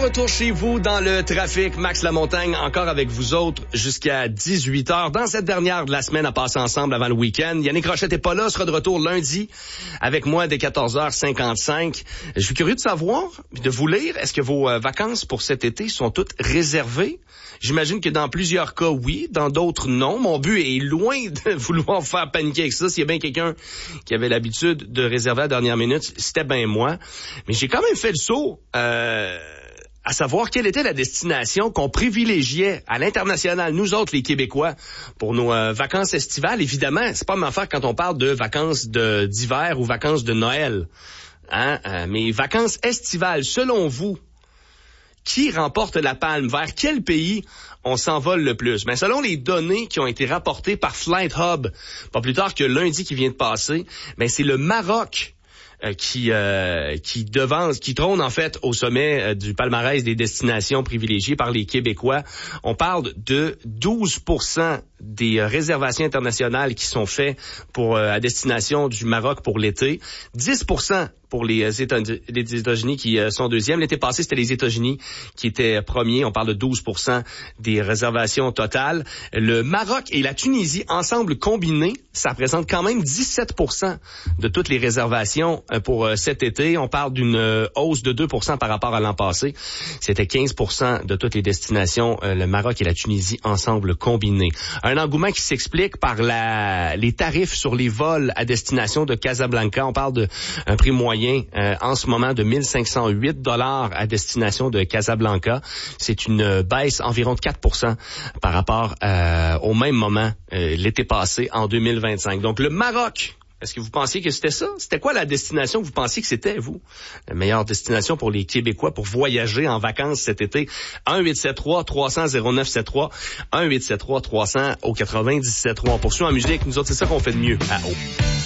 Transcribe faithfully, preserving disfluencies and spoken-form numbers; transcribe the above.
retour chez vous dans le trafic. Max Lamontagne, encore avec vous autres jusqu'à dix-huit heures. Dans cette dernière de la semaine à passer ensemble avant le week-end. Yannick Rochette est pas là, sera de retour lundi avec moi dès quatorze heures cinquante-cinq. Je suis curieux de savoir, de vous lire, est-ce que vos euh, vacances pour cet été sont toutes réservées? J'imagine que dans plusieurs cas, oui. Dans d'autres, non. Mon but est loin de vouloir faire paniquer avec ça. S'il y a bien quelqu'un qui avait l'habitude de réserver à la dernière minute, c'était bien moi. Mais j'ai quand même fait le saut euh, à savoir quelle était la destination qu'on privilégiait à l'international, nous autres, les Québécois, pour nos euh, vacances estivales. Évidemment, c'est pas ma affaire quand on parle de vacances de, d'hiver ou vacances de Noël. Hein? Euh, mais vacances estivales, selon vous, qui remporte la palme? Vers quel pays on s'envole le plus? Ben, selon les données qui ont été rapportées par Flight Hub, pas plus tard que lundi qui vient de passer, ben, c'est le Maroc euh, qui euh, qui devance, qui trône en fait au sommet euh, du palmarès des destinations privilégiées par les Québécois. On parle de douze pour cent des euh, réservations internationales qui sont faites pour euh, à destination du Maroc pour l'été, dix pour cent pour les, euh, États, les États-Unis qui euh, sont deuxièmes. L'été passé, c'était les États-Unis qui étaient premiers. On parle de douze pour cent des réservations totales. Le Maroc et la Tunisie, ensemble combinés, ça représente quand même dix-sept pour cent de toutes les réservations euh, pour euh, cet été. On parle d'une euh, hausse de deux pour cent par rapport à l'an passé. C'était quinze pour cent de toutes les destinations, euh, le Maroc et la Tunisie ensemble combinés. Un engouement qui s'explique par la, les tarifs sur les vols à destination de Casablanca. On parle de un prix moyen Euh, en ce moment de mille cinq cent huit dollars à destination de Casablanca. C'est une baisse environ de quatre pour cent par rapport euh, au même moment euh, l'été passé en deux mille vingt-cinq. Donc le Maroc, est-ce que vous pensiez que c'était ça? C'était quoi la destination que vous pensiez que c'était, vous? La meilleure destination pour les Québécois pour voyager en vacances cet été? un huit sept trois trois cents zéro neuf sept trois un huit sept trois trois cents au quatre-vingt-dix-sept trois. On poursuit en musique. Nous autres, c'est ça qu'on fait de mieux à Haut.